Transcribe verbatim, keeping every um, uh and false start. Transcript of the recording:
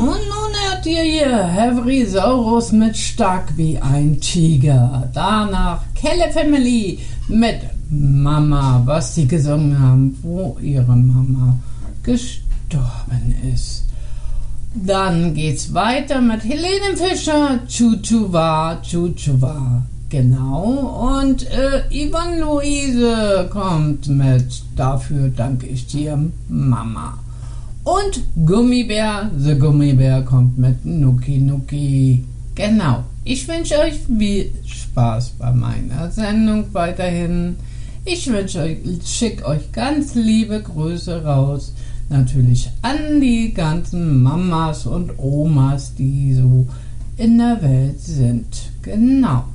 Und nun hört ihr hier Heavrisaurus mit Stark wie ein Tiger. Danach Kelle Family mit Mama, was sie gesungen haben, wo ihre Mama gestorben ist. Dann geht's weiter mit Helene Fischer, Chuchuwa, Chuchuwa. Genau, und äh, Yvonne Luise kommt mit Dafür danke ich dir, Mama. Und Gummibär, The Gummibär kommt mit Nuki Nuki. Genau, ich wünsche euch viel Spaß bei meiner Sendung weiterhin. Ich wünsche euch, schicke euch ganz liebe Grüße raus. Natürlich an die ganzen Mamas und Omas, die so in der Welt sind. Genau.